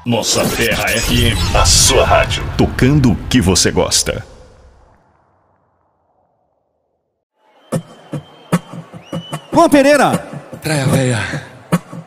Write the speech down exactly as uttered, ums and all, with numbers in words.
Nossa Terra F M, a sua rádio, tocando o que você gosta. Juan Pereira. Praia Velha.